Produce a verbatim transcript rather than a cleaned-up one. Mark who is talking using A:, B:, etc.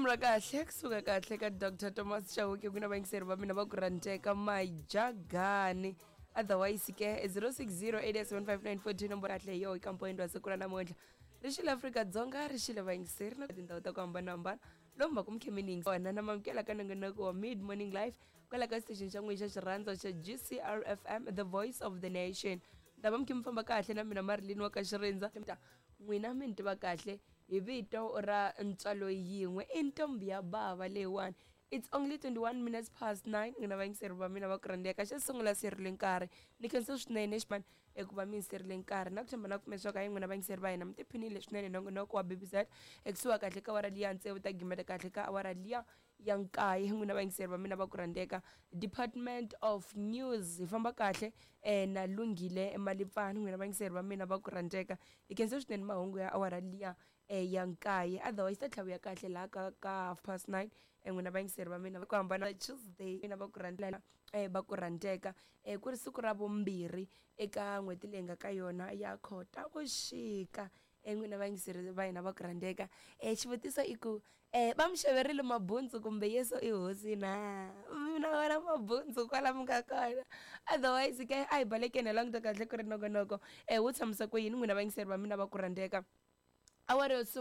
A: Phefumula kahle kusuka kahle ka Doctor Thomas Chauke kuna bangiseri ba mina ba ku ranteka majagani otherwise ke zero six zero eight seven five nine four two nomboro atle yo ikampo endo asekula namonhla rishile Africa Dzonga rishile bangiseri na tindhawu ta ku hambanahambana lomba kumkhemining ona namamkela ka nongonoko wa Mid Morning Live kwala ka station xa n'wina xa xirhandza xa G C R F M, the voice of the nation. Ndaba mkhimfamba kahle na mina Marilyn wa ka Xirinza n'wina mi tiva kahle hi vito ra ntswalo yin'we i ntombi ya bava leyiwani. It's only twenty-one minutes past nine ngina vangiseri va mina va ku rhandzeka xa sungula sirile nkarhi ni khensa swinene xipani eku va mi sirile nkarhi na ku tshemba na ku kumeswaka hi n'wina vangiseri va hina mi tiphinile swinene nongonoko wa B B Z ekusuka kahle ka awara liya ntsevu ta gimeta kahle ka awara liya ya nkaye n'wina vangiseri va mina va ku rhandzeka. Department of News hi famba kahle eh na Lungile Malipfani n'wina vangiseri va mina va ku rhandzeka hi khensa swinene mahungu ya awara liya eh ya nkaye otherwise ta tlhavu ya kahle la ka ka half past nine en'wina vangiseri va mina va ku hambana Tuesday mina va ku rhandzela eh va ku rhandzeka eh ku ri siku ra vumbirhi eka n'hweti leyi nga ka yona ya Khotavuxika en'wina vangiseri va hina va ku rhandzeka. Eh xivutiso i ku eh va mi xaverile mabundzu kumbe Yesu i hosi na mina wena mabundzu kwala mi nga kona otherwise ke a hi balekeni hi languta kahle ku ri nongonoko eh wu tshamisa ku yini n'wina vangiseri va mina va ku rhandzeka awara yo